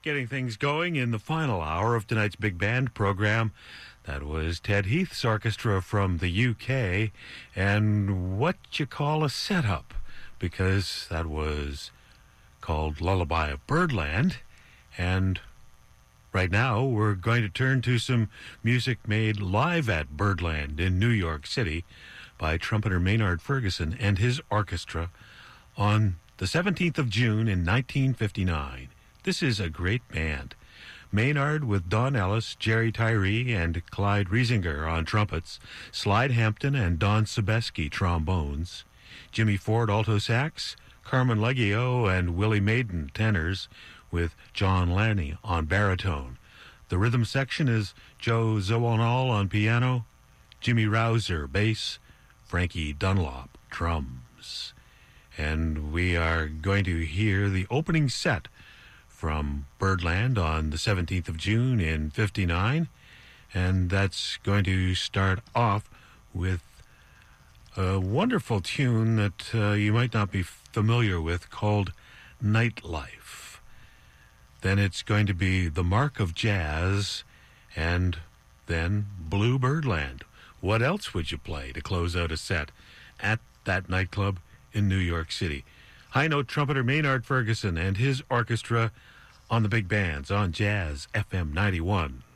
Getting things going in the final hour of tonight's big band program. That was Ted Heath's orchestra from the UK, and what you call a setup, because that was called Lullaby of Birdland. And right now we're going to turn to some music made live at Birdland in New York City by trumpeter Maynard Ferguson and his orchestra on the 17th of June in 1959. This is a great band. Maynard with Don Ellis, Jerry Tyree, and Clyde Riesinger on trumpets, Slide Hampton and Don Sebeski trombones, Jimmy Ford alto sax, Carmen Leggio and Willie Maiden tenors, with John Lanny on baritone. The rhythm section is Joe Zawinul on piano, Jimmy Rouser bass, Frankie Dunlop drums. And we are going to hear the opening set from Birdland on the 17th of June in 59, and that's going to start off with a wonderful tune that you might not be familiar with called Nightlife. Then it's going to be The Mark of Jazz, and then Blue Birdland. What else would you play to close out a set at that nightclub in New York City? High note trumpeter Maynard Ferguson and his orchestra on the big bands on Jazz FM 91.